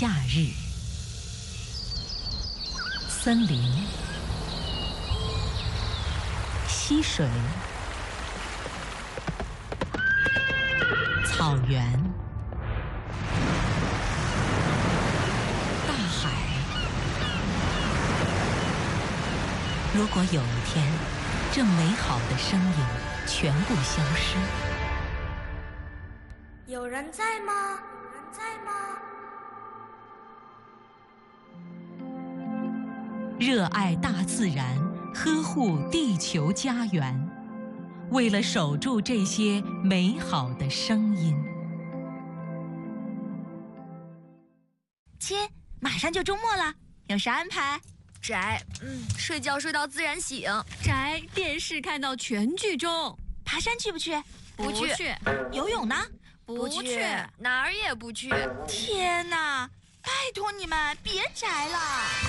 夏日，森林、溪水、草原、大海。如果有一天，这美好的声音全部消失， 有人在吗？有人在吗？ 热爱大自然，呵护地球家园，为了守住这些美好的声音。 亲，马上就周末了，有啥安排？ 宅，睡觉睡到自然醒。 宅，电视看到全剧终。 爬山去不去？ 不去。 游泳呢？ 不去，哪儿也不去。 天哪，拜托你们别宅了。